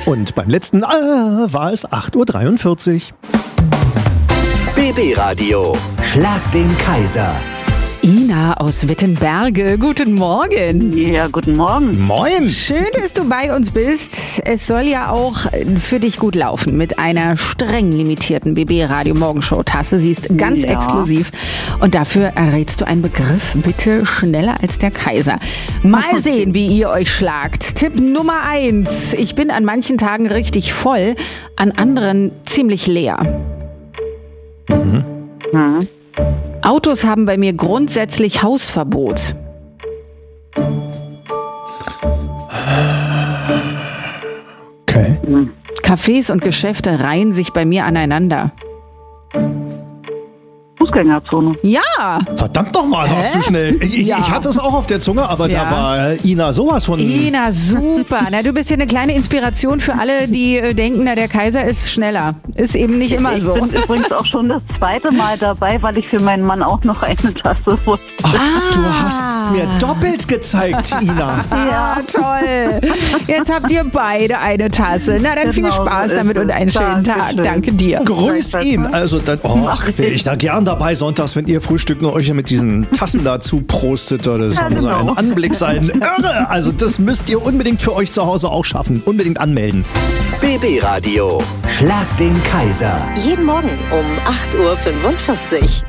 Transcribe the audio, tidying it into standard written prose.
Und beim letzten war es 8.43 Uhr. BB Radio. Schlag den Kaiser. Ina aus Wittenberge, guten Morgen. Ja, guten Morgen. Moin! Schön, dass du bei uns bist. Es soll ja auch für dich gut laufen mit einer streng limitierten BB-Radio-Morgenshow-Tasse. Sie ist ganz exklusiv. Und dafür errätst du einen Begriff, bitte schneller als der Kaiser. Mal sehen, wie ihr euch schlagt. Tipp Nummer 1. Ich bin an manchen Tagen richtig voll, an anderen ziemlich leer. Autos haben bei mir grundsätzlich Hausverbot. Okay. Cafés und Geschäfte reihen sich bei mir aneinander. Fußgängerzone. Ja! Verdammt nochmal, warst du schnell. Ich hatte es auch auf der Zunge, aber da war Ina sowas von... Ina, super. Na, du bist hier eine kleine Inspiration für alle, die denken, na, der Kaiser ist schneller. Ist eben nicht immer so. Ich bin übrigens auch schon das zweite Mal dabei, weil ich für meinen Mann auch noch eine Tasse hole. Ach, du hast es mir doppelt gezeigt, Ina. Ja, toll. Jetzt habt ihr beide eine Tasse. Na, dann viel Spaß damit und einen schönen Tag. Danke dir. Grüß ihn. Also, dann, will ich da gern dabei sonntags, wenn ihr frühstückt und euch ja mit diesen Tassen dazu prostet. Das muss ein Anblick sein. Irre! Also, das müsst ihr unbedingt für euch zu Hause auch schaffen. Unbedingt anmelden. BB Radio. Schlag den Kaiser. Jeden Morgen um 8.45 Uhr.